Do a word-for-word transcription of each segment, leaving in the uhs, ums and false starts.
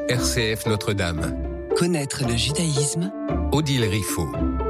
R C F Notre-Dame. Connaître le judaïsme. Odile Riffaut.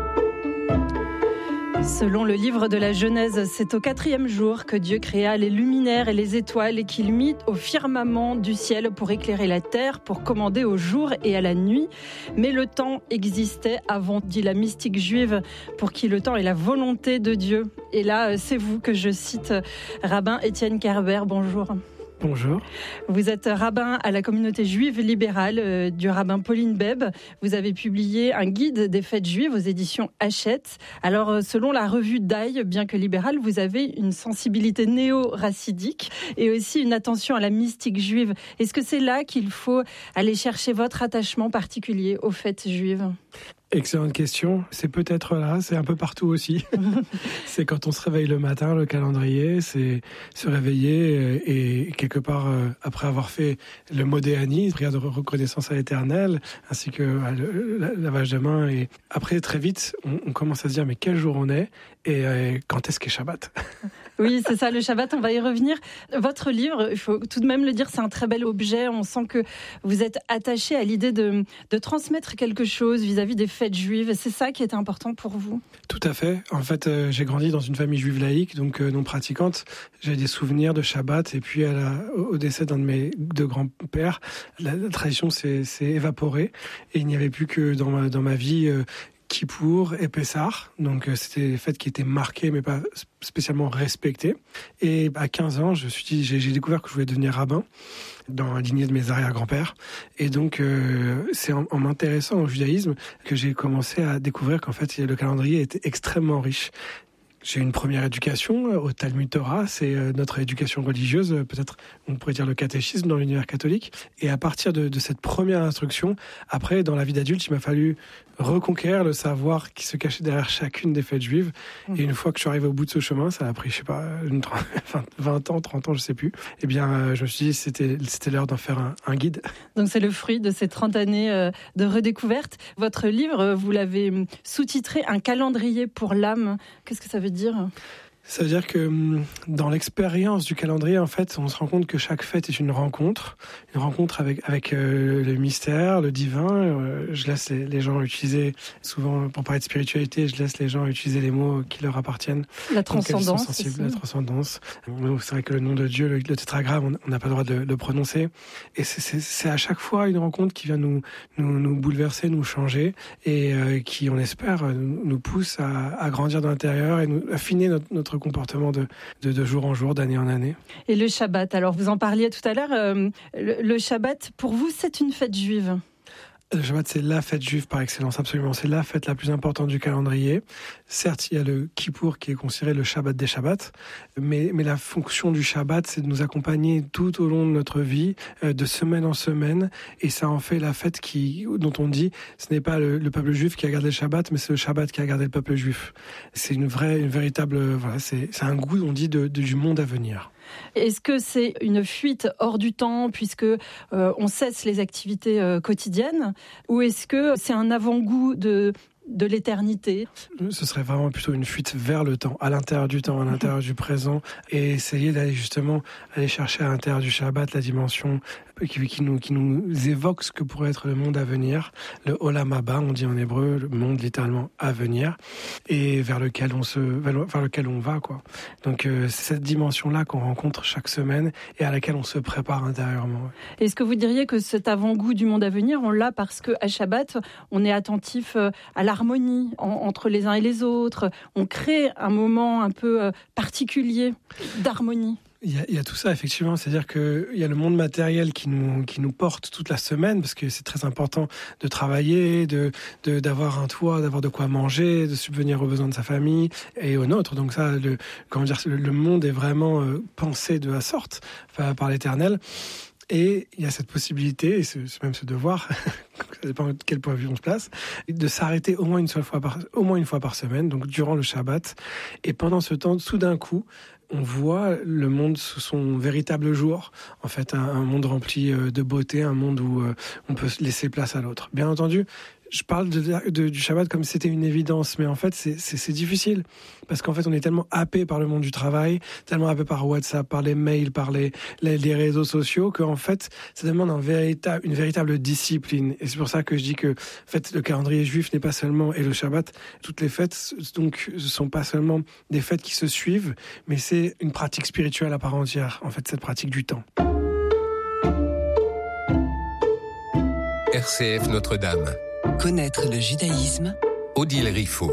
Selon le livre de la Genèse, c'est au quatrième jour que Dieu créa les luminaires et les étoiles et qu'il mit au firmament du ciel pour éclairer la terre, pour commander au jour et à la nuit. Mais le temps existait avant, dit la mystique juive, pour qui le temps est la volonté de Dieu. Et là, c'est vous que je cite, rabbin Étienne Kerber. Bonjour. Bonjour. Vous êtes rabbin à la communauté juive libérale euh, du rabbin Pauline Beb. Vous avez publié un guide des fêtes juives aux éditions Hachette. Alors, euh, selon la revue Daï, bien que libérale, vous avez une sensibilité néo-racidique et aussi une attention à la mystique juive. Est-ce que c'est là qu'il faut aller chercher votre attachement particulier aux fêtes juives ? Excellente question. C'est peut-être là, c'est un peu partout aussi. C'est quand on se réveille le matin, le calendrier, c'est se réveiller et quelque part, après avoir fait le modéani, prière de reconnaissance à l'Éternel, ainsi que le lavage de mains. Et après, très vite, on, on commence à se dire, mais quel jour on est et quand est-ce qu'est Shabbat ? Oui, c'est ça, le Shabbat, on va y revenir. Votre livre, il faut tout de même le dire, c'est un très bel objet. On sent que vous êtes attaché à l'idée de, de transmettre quelque chose vis-à-vis des fêtes juives. C'est ça qui est important pour vous ? Tout à fait. En fait, euh, j'ai grandi dans une famille juive laïque, donc euh, non pratiquante. J'ai des souvenirs de Shabbat et puis à la, au décès d'un de mes deux grands-pères, la, la tradition s'est, s'est évaporée et il n'y avait plus que dans ma, dans ma vie... Euh, Kippour et Pessah, donc euh, c'était des fêtes qui étaient marquées mais pas spécialement respectées. Et à quinze ans, je suis dit, j'ai, j'ai découvert que je voulais devenir rabbin dans la lignée de mes arrière-grands-pères. Et donc euh, c'est en, en m'intéressant au judaïsme que j'ai commencé à découvrir qu'en fait le calendrier était extrêmement riche. J'ai eu une première éducation au Talmud Torah, c'est notre éducation religieuse, peut-être on pourrait dire le catéchisme dans l'univers catholique. Et à partir de, de cette première instruction, après dans la vie d'adulte, il m'a fallu reconquérir le savoir qui se cachait derrière chacune des fêtes juives. Et une fois que je suis arrivé au bout de ce chemin, ça a pris, je sais pas, une trente, vingt ans, trente ans, je sais plus. Eh bien, je me suis dit, c'était, c'était l'heure d'en faire un, un guide. Donc c'est le fruit de ces trente années de redécouverte. Votre livre, vous l'avez sous-titré « Un calendrier pour l'âme ». Qu'est-ce que ça veut dire ? Ça veut dire que dans l'expérience du calendrier, en fait, on se rend compte que chaque fête est une rencontre, une rencontre avec avec euh, le mystère, le divin. Euh, je laisse les, les gens utiliser, souvent pour parler de spiritualité, je laisse les gens utiliser les mots qui leur appartiennent. La transcendance. Sont sensibles, la transcendance. C'est vrai que le nom de Dieu, le, le tétragramme, on n'a pas le droit de le prononcer. Et c'est, c'est, c'est à chaque fois une rencontre qui vient nous nous, nous bouleverser, nous changer, et euh, qui, on espère, nous pousse à, à grandir de l'intérieur et nous affiner notre, notre comportement de, de, de jour en jour, d'année en année. Et le Shabbat, alors vous en parliez tout à l'heure, euh, le, le Shabbat, pour vous, c'est une fête juive ? Le Shabbat, c'est la fête juive par excellence, absolument. C'est la fête la plus importante du calendrier. Certes, il y a le Kippour qui est considéré le Shabbat des Shabbats, mais, mais la fonction du Shabbat, c'est de nous accompagner tout au long de notre vie, euh, de semaine en semaine, et ça en fait la fête qui, dont on dit, ce n'est pas le, le peuple juif qui a gardé le Shabbat, mais c'est le Shabbat qui a gardé le peuple juif. C'est une vraie, une véritable, voilà, c'est, c'est un goût, on dit, de, de, du monde à venir. Est-ce que c'est une fuite hors du temps puisque euh, on cesse les activités euh, quotidiennes, ou est-ce que c'est un avant-goût de de l'éternité ? Ce serait vraiment plutôt une fuite vers le temps, à l'intérieur du temps, à l'intérieur du présent, et essayer d'aller justement aller chercher à l'intérieur du Shabbat la dimension qui, qui, nous, qui nous évoque ce que pourrait être le monde à venir, le Olam Haba, on dit en hébreu, le monde littéralement à venir, et vers lequel on se, vers lequel on va, quoi. Donc euh, c'est cette dimension-là qu'on rencontre chaque semaine et à laquelle on se prépare intérieurement. Est-ce que vous diriez que cet avant-goût du monde à venir, on l'a parce qu'à Shabbat, on est attentif à la harmonie en, entre les uns et les autres, on crée un moment un peu euh, particulier d'harmonie. Il y, a, il y a tout ça, effectivement. C'est-à-dire qu'il y a le monde matériel qui nous, qui nous porte toute la semaine, parce que c'est très important de travailler, de, de, d'avoir un toit, d'avoir de quoi manger, de subvenir aux besoins de sa famille et aux nôtres. Donc ça, le, comment dire, le, le monde est vraiment euh, pensé de la sorte par, par l'Éternel. Et il y a cette possibilité, et c'est, c'est même ce devoir, ça dépend de quel point de vue on se place, de s'arrêter au moins une seule fois par, au moins une fois par semaine, donc durant le Shabbat. Et pendant ce temps, tout d'un coup, on voit le monde sous son véritable jour. En fait, un, un monde rempli de beauté, un monde où on peut laisser place à l'autre. Bien entendu, je parle de, de, du Shabbat comme si c'était une évidence, mais en fait, c'est, c'est, c'est difficile. Parce qu'en fait, on est tellement happé par le monde du travail, tellement happé par WhatsApp, par les mails, par les, les, les réseaux sociaux, qu'en fait, ça demande un véritable, une véritable discipline. Et c'est pour ça que je dis que, en fait, le calendrier juif n'est pas seulement, et le Shabbat, toutes les fêtes, donc, ce sont pas seulement des fêtes qui se suivent, mais c'est une pratique spirituelle à part entière, en fait, cette pratique du temps. R C F Notre-Dame. Connaître le judaïsme. Odile Riffaut.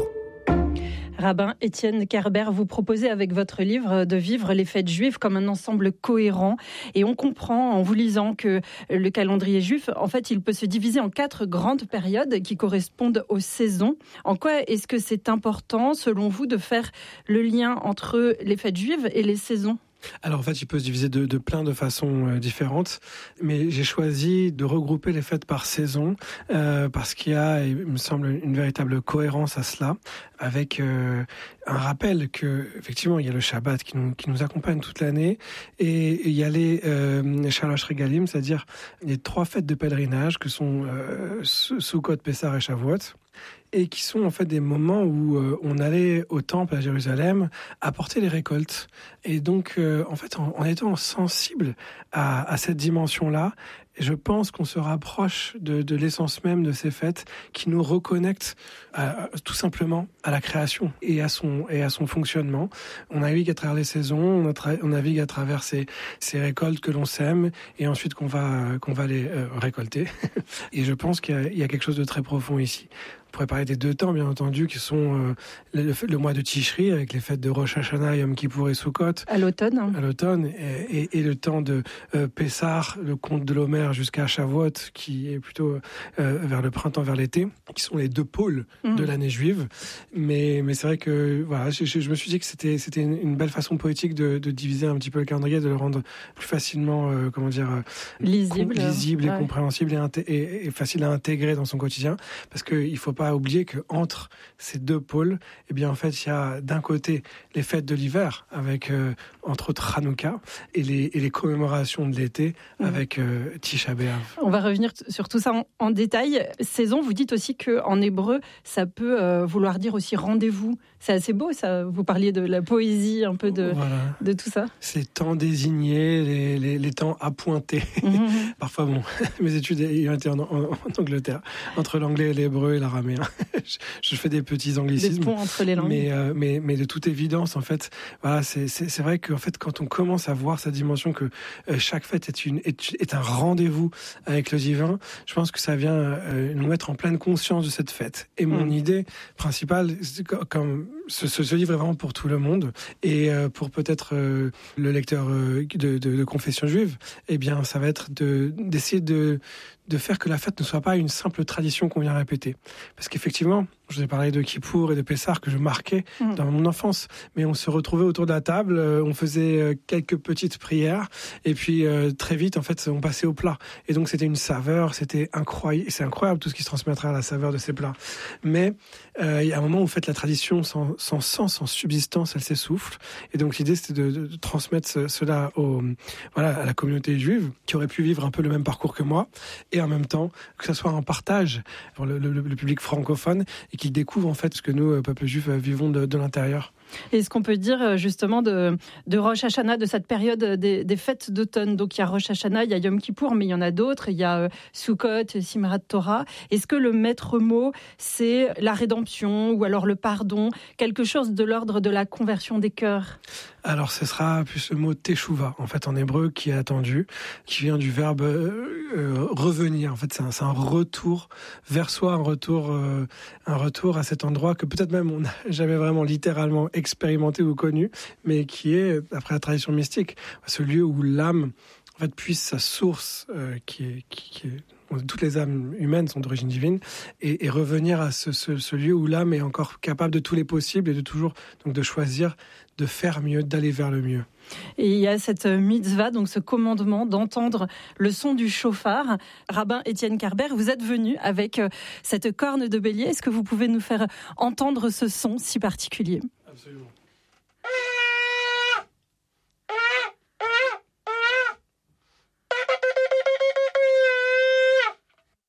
Rabbin Étienne Kerber, vous proposez avec votre livre de vivre les fêtes juives comme un ensemble cohérent. Et on comprend en vous lisant que le calendrier juif, en fait, il peut se diviser en quatre grandes périodes qui correspondent aux saisons. En quoi est-ce que c'est important, selon vous, de faire le lien entre les fêtes juives et les saisons ? Alors en fait, il peut se diviser de, de plein de façons euh, différentes, mais j'ai choisi de regrouper les fêtes par saison euh, parce qu'il y a, il me semble, une véritable cohérence à cela, avec euh, un rappel que effectivement il y a le Shabbat qui nous qui nous accompagne toute l'année et il y a les euh, Shalosh Regalim, c'est-à-dire les trois fêtes de pèlerinage que sont euh, Sukkot, Pessah et Shavuot, et qui sont en fait des moments où euh, on allait au temple à Jérusalem apporter les récoltes. Et donc, euh, en fait, en, en étant sensible à, à cette dimension-là, je pense qu'on se rapproche de, de l'essence même de ces fêtes qui nous reconnectent à, tout simplement à la création et à son, et à son fonctionnement. On navigue à travers les saisons, on, tra- on navigue à travers ces, ces récoltes que l'on sème et ensuite qu'on va, qu'on va les euh, récolter. Et je pense qu'il y a, il y a quelque chose de très profond ici. On pourrait parler des deux temps, bien entendu, qui sont euh, le, le mois de Tishri, avec les fêtes de Rosh Hashanah, Yom Kippour et Sukkot. À l'automne. Hein. À l'automne. Et, et, et le temps de euh, Pessah, le conte de l'Homer, jusqu'à Shavuot, qui est plutôt euh, vers le printemps, vers l'été, qui sont les deux pôles mmh. de l'année juive. Mais, mais c'est vrai que voilà, je, je, je me suis dit que c'était, c'était une, une belle façon poétique de, de diviser un petit peu le calendrier, de le rendre plus facilement, euh, comment dire, euh, lisible, com- lisible et ouais. compréhensible et, inté- et, et facile à intégrer dans son quotidien. Parce qu'il ne faut pas oublier qu'entre ces deux pôles, eh bien, en fait, il y a d'un côté les fêtes de l'hiver, avec euh, entre autres Hanouka, et les, et les commémorations de l'été, mmh. avec euh, Tisha B'Av. On va revenir t- sur tout ça en, en détail. Saison, vous dites aussi qu'en hébreu, ça peut euh, vouloir dire aussi rendez-vous. C'est assez beau, ça. Vous parliez de la poésie, un peu de, voilà. de tout ça. Ces temps désignés, les, les, les temps appointés. Mmh. Parfois, bon, mes études ont été en, en, en Angleterre, entre l'anglais et l'hébreu et l'araméen. je, je fais des petits anglicismes. Des ponts entre les langues. Mais, euh, mais, mais de toute évidence, en fait, voilà, c'est, c'est, c'est vrai qu'en fait, quand on commence à voir cette dimension que euh, chaque fête est, une, est, est un rendez-vous avec le divin, je pense que ça vient euh, nous mettre en pleine conscience de cette fête. Et mon mmh. idée principale, c'est comme ce, ce, ce livre est vraiment pour tout le monde et euh, pour peut-être euh, le lecteur euh, de, de, de confession juive, eh bien, ça va être de, d'essayer de, de faire que la fête ne soit pas une simple tradition qu'on vient répéter. Parce qu'effectivement, je vous ai parlé de Kippour et de Pessah que je marquais mmh. dans mon enfance, mais on se retrouvait autour de la table, on faisait quelques petites prières et puis euh, très vite, en fait, on passait au plat. Et donc, c'était une saveur, c'était incroyable, c'est incroyable tout ce qui se transmet à travers la saveur de ces plats. Mais euh, il y a un moment où, en fait, la tradition sans, sans sens, sans subsistance, elle s'essouffle. Et donc, l'idée, c'était de, de, de transmettre ce, cela au, voilà, à la communauté juive qui aurait pu vivre un peu le même parcours que moi. Et en même temps, que ce soit un partage pour le, le, le public francophone et qu'ils découvrent en fait ce que nous, peuple juif, vivons de, de l'intérieur. Et ce qu'on peut dire justement de, de Rosh Hashanah, de cette période des, des fêtes d'automne. Donc il y a Rosh Hashanah, il y a Yom Kippour, mais il y en a d'autres. Il y a Sukkot, Simchat Torah. Est-ce que le maître mot, c'est la rédemption ou alors le pardon, quelque chose de l'ordre de la conversion des cœurs ? Alors ce sera plus le mot teshuva, en fait en hébreu, qui est attendu, qui vient du verbe euh, revenir. En fait c'est un, c'est un retour vers soi, un retour, euh, un retour à cet endroit que peut-être même on n'a jamais vraiment littéralement expérimenté ou connu, mais qui est, après la tradition mystique, ce lieu où l'âme en fait puise sa source, euh, qui est, qui, qui est toutes les âmes humaines sont d'origine divine, et, et revenir à ce, ce, ce lieu où l'âme est encore capable de tous les possibles et de toujours donc de choisir de faire mieux, d'aller vers le mieux. Et il y a cette mitzvah, donc ce commandement d'entendre le son du chauffard. Rabbin Étienne Kerber, vous êtes venu avec cette corne de bélier. Est-ce que vous pouvez nous faire entendre ce son si particulier ? Absolument.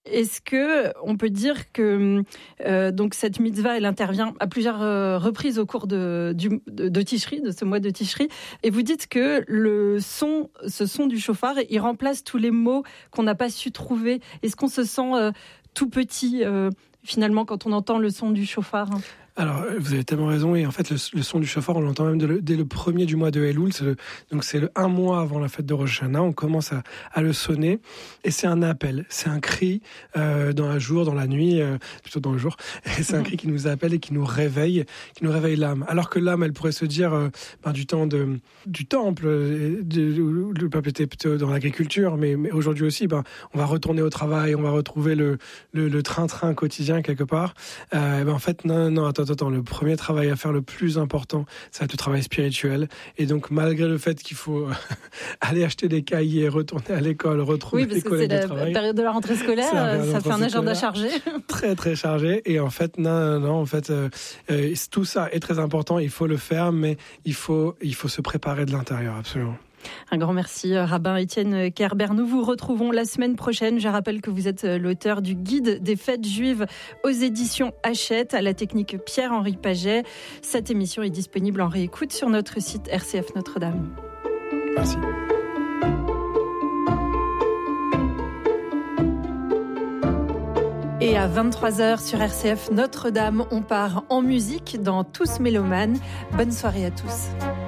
Est-ce que on peut dire que euh, donc cette mitzvah, elle intervient à plusieurs euh, reprises au cours de, du, de, de Tishri, de ce mois de Tishri, et vous dites que le son, ce son du shofar, il remplace tous les mots qu'on n'a pas su trouver. Est-ce qu'on se sent euh, tout petit euh, finalement quand on entend le son du shofar ? Alors, vous avez tellement raison. Et en fait, le, le son du shofar, on l'entend même de le, dès le premier du mois de Elul. C'est le, donc, c'est le un mois avant la fête de Rosh Hashanah. On commence à, à le sonner. Et c'est un appel. C'est un cri euh, dans un jour, dans la nuit, euh, plutôt dans le jour. Et c'est un cri qui nous appelle et qui nous réveille, qui nous réveille l'âme. Alors que l'âme, elle pourrait se dire, euh, ben, du temps de, du temple, de, de, le peuple était plutôt dans l'agriculture. Mais, mais aujourd'hui aussi, ben, on va retourner au travail, on va retrouver le, le, le train-train quotidien quelque part. Euh, ben, en fait, non, non, attends, Attends, le premier travail à faire, le plus important, ça va être le travail spirituel. Et donc, malgré le fait qu'il faut aller acheter des cahiers, retourner à l'école, retrouver des collègues de travail. Oui, parce que c'est la période de la rentrée scolaire, ça fait un agenda chargé. Très, très chargé. Et en fait, non, non, non en fait, euh, euh, tout ça est très important. Il faut le faire, mais il faut, il faut se préparer de l'intérieur, absolument. Un grand merci, rabbin Étienne Kerber. Nous vous retrouvons la semaine prochaine. Je rappelle que vous êtes l'auteur du guide des fêtes juives aux éditions Hachette, à la technique Pierre-Henri Paget. Cette émission est disponible en réécoute sur notre site R C F Notre-Dame. Merci. Et à vingt-trois heures sur R C F Notre-Dame, on part en musique dans Tous Mélomanes. Bonne soirée à tous.